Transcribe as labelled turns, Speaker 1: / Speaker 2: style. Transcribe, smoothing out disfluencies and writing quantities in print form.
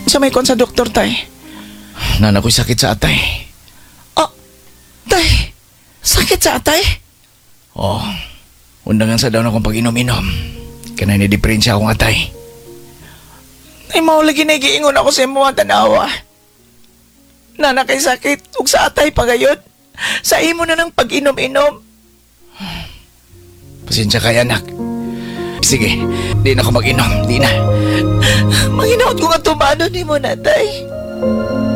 Speaker 1: Sa may kon sa doktor, tay?
Speaker 2: Nana ko'y sakit sa atay.
Speaker 1: Oh, tay, sakit sa atay?
Speaker 2: Oh, undangan sa daw na kong pag-inom-inom. Kanay ni diferensya akong atay.
Speaker 1: Ay, maulagi na giingon ako sa imo mga tanawa. Nana kay sakit, ug sa atay pa gayod. Sa imo na ng pag-inom-inom.
Speaker 2: Pasensya kay anak. Sige, di na ako mag-inom. Di na.
Speaker 1: Manginawat ko nga tumano ni mo, natay.